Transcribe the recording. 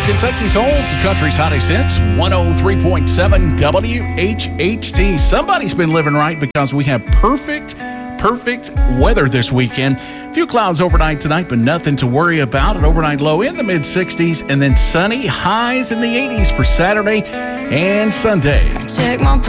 Kentucky's home for country's hottest hits, 103.7 WHHT. Somebody's been living right because we have perfect weather this weekend. A few clouds overnight tonight, but nothing to worry about. An overnight low in the mid-60s, and then sunny highs in the 80s for Saturday and Sunday. Check my